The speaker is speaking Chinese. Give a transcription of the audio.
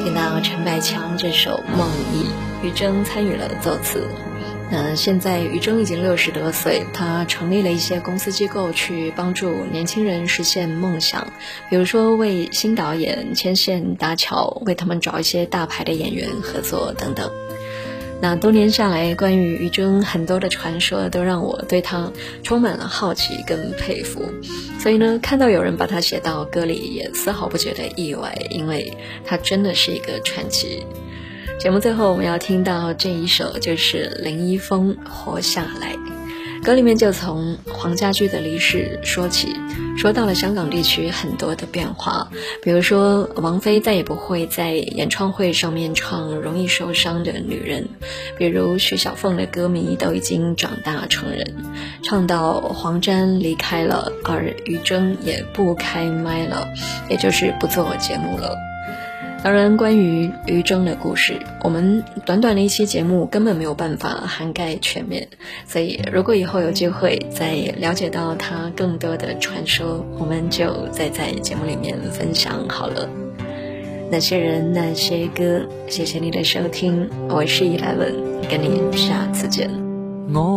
听到陈百强这首《梦忆》，于铮参与了作词。现在于铮已经60多岁，他成立了一些公司机构去帮助年轻人实现梦想，比如说为新导演牵线搭桥，为他们找一些大牌的演员合作等等。那多年下来，关于于铮很多的传说都让我对他充满了好奇跟佩服，所以呢，看到有人把他写到歌里也丝毫不觉得意外，因为他真的是一个传奇。节目最后我们要听到这一首，就是林一峰《活下来》。歌里面就从黄家驹的离世说起，说到了香港地区很多的变化，比如说王菲再也不会在演唱会上面唱容易受伤的女人，比如徐小凤的歌迷都已经长大成人，唱到黄沾离开了，而于铮也不开麦了，也就是不做节目了。当然，关于于铮的故事，我们短短的一期节目根本没有办法涵盖全面，所以如果以后有机会再了解到他更多的传说，我们就再在节目里面分享好了。那些人那些歌，谢谢你的收听，我是11，跟你下次见。